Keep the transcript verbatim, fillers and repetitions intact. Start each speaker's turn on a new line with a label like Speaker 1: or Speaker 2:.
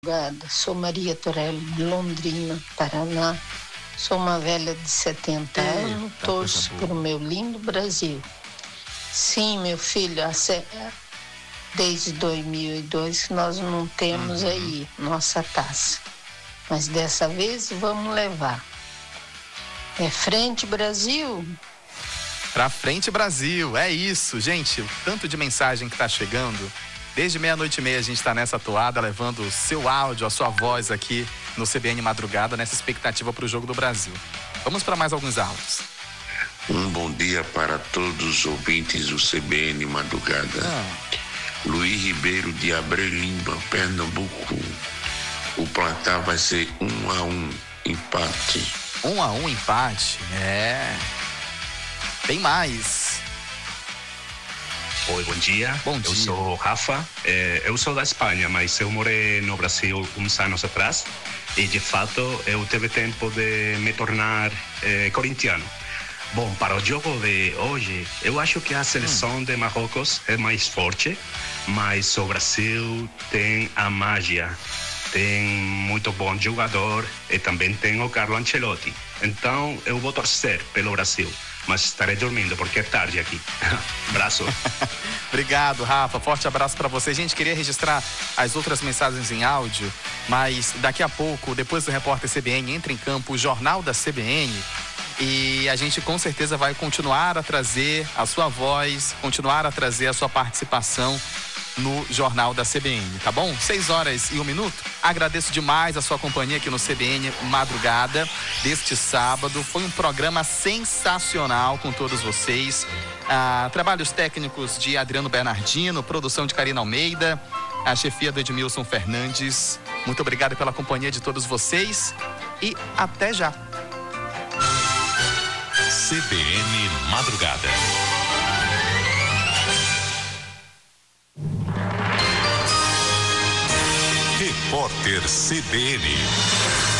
Speaker 1: Sou Maria Torelli, de Londrina, Paraná. Sou uma velha de setenta anos, torço para o meu lindo Brasil. Sim, meu filho, desde dois mil e dois que nós não temos uhum. aí nossa taça. Mas dessa vez vamos levar. É frente, Brasil!
Speaker 2: Pra frente, Brasil! É isso, gente. O tanto de mensagem que tá chegando. Desde meia-noite e meia a gente está nessa toada, levando o seu áudio, a sua voz aqui no C B N Madrugada, nessa expectativa para o Jogo do Brasil. Vamos para mais alguns áudios.
Speaker 3: Um bom dia para todos os ouvintes do C B N Madrugada. Ah. Luiz Ribeiro de Abrelimba, Pernambuco. O placar vai ser um a um, empate.
Speaker 2: Um a um, empate? É. Tem mais.
Speaker 4: Oi, bom dia.
Speaker 2: Bom dia.
Speaker 4: Eu sou Rafa, é, eu sou da Espanha, mas eu morei no Brasil uns anos atrás e, de fato, eu tive tempo de me tornar é, corintiano. Bom, para o jogo de hoje, eu acho que a seleção hum. de Marrocos é mais forte, mas o Brasil tem a mágia, tem muito bom jogador e também tem o Carlo Ancelotti. Então, eu vou torcer pelo Brasil. Mas estarei dormindo porque é tarde aqui. Abraço.
Speaker 2: Obrigado, Rafa. Forte abraço para você. Gente, queria registrar as outras mensagens em áudio, mas daqui a pouco, depois do Repórter C B N, entra em campo o Jornal da C B N e a gente com certeza vai continuar a trazer a sua voz, continuar a trazer a sua participação no Jornal da C B N, tá bom? Seis horas e um minuto. Agradeço demais a sua companhia aqui no C B N Madrugada deste sábado. Foi um programa sensacional com todos vocês. Ah, trabalhos técnicos de Adriano Bernardino, produção de Karina Almeida, a chefia do Edmilson Fernandes. Muito obrigado pela companhia de todos vocês e até já.
Speaker 5: C B N Madrugada. Repórter C B N.